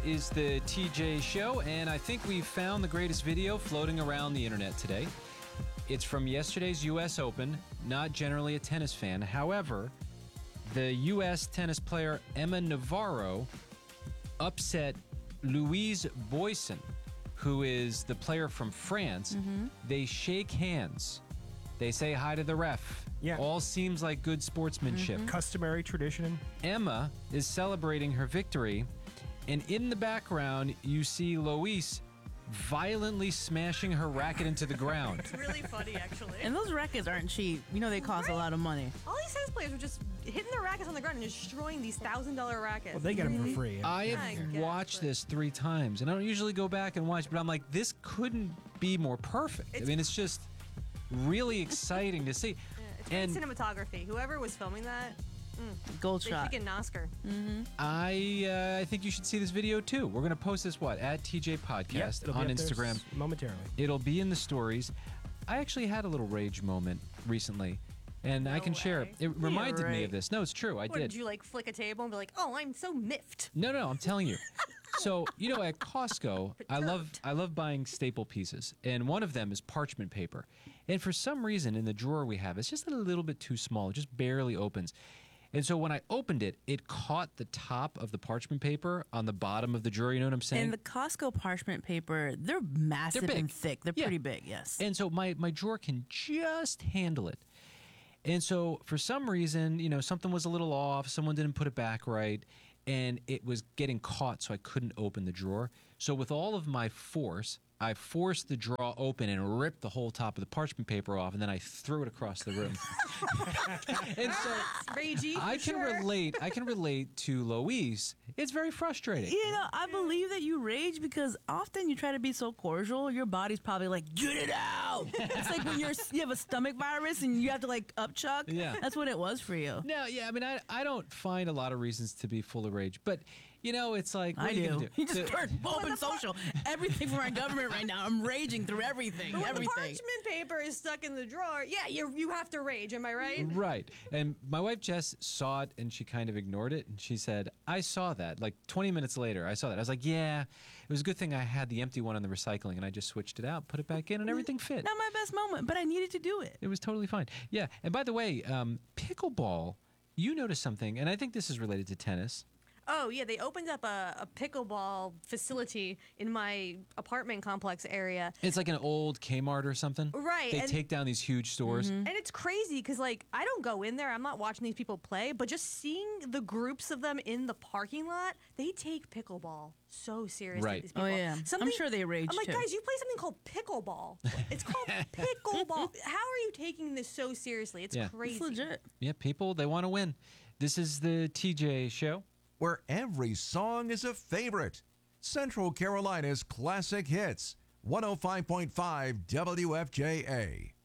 is the TJ Show, and I think we've found the greatest video floating around the internet today. It's from yesterday's U.S. Open, not generally a tennis fan. However, the U.S. tennis player Emma Navarro upset Louise Boyson, who is the player from France. They shake hands. They say hi to the ref. Yeah. All seems like good sportsmanship. Customary tradition. Emma is celebrating her victory, and in the background, you see Louise violently smashing her racket into the ground. It's really funny, actually. And those rackets aren't cheap. You know they cost a lot of money. All these tennis players were just hitting their rackets on the ground and destroying these $1,000 rackets. Well, they get them for free. I I have guess, watched but- this 3 times, and I don't usually go back and watch, but I'm like, this couldn't be more perfect. I mean, it's just really exciting to see. It's great cinematography. Whoever was filming that, Gold they shot. should get an Oscar. I think you should see this video too. We're going to post this, at TJ Podcast it'll be on up there Instagram. momentarily. It'll be in the stories. I actually had a little rage moment recently, and I can share it. It reminded me right. of this. No, it's true. I What, did. did you like flick a table and be like, oh, I'm so miffed? No, I'm telling you. So, at Costco, I love buying staple pieces, and one of them is parchment paper. And for some reason, in the drawer we have, it's just a little bit too small. It just barely opens. And so when I opened it, it caught the top of the parchment paper on the bottom of the drawer. You know what I'm saying? And the Costco parchment paper, they're massive They're big. and thick. They're Yeah. pretty big, yes. And so my drawer can just handle it. And so for some reason, something was a little off. Someone didn't put it back right. And it was getting caught, so I couldn't open the drawer. So with all of my force, I forced the drawer open and ripped the whole top of the parchment paper off, and then I threw it across the room. And so Ragey. I can relate to Louise. It's very frustrating. I believe that you rage because often you try to be so cordial, your body's probably like, get it out. It's like when you have a stomach virus and you have to upchuck. Yeah. That's what it was for you. No, yeah, I mean, I don't find a lot of reasons to be full of rage, but it's like, what I are you gonna do. You just The- turned open social. Everything from our government right now. I'm raging through everything. When the Everything. parchment paper is stuck in the drawer, yeah, you have to rage. Am I right? Right. And my wife Jess saw it and she kind of ignored it. And she said, I saw that. Like 20 minutes later, I saw that. I was like, yeah, it was a good thing I had the empty one on the recycling and I just switched it out, put it back in, and everything fit. Not my best moment, but I needed to do it. It was totally fine. Yeah. And by the way, pickleball, you noticed something, and I think this is related to tennis. Oh, yeah, they opened up a pickleball facility in my apartment complex area. It's like an old Kmart or something. Right, They and- take down these huge stores. And it's crazy because, I don't go in there. I'm not watching these people play, but just seeing the groups of them in the parking lot, they take pickleball so seriously. Right. These people. Oh, yeah. I'm sure they rage, I'm like, too. guys, you play something called pickleball. It's called pickleball. How are you taking this so seriously? It's Yeah. crazy. It's legit. Yeah, people, they want to win. This is the TJ Show. Where every song is a favorite. Central Carolina's classic hits. 105.5 WFJA.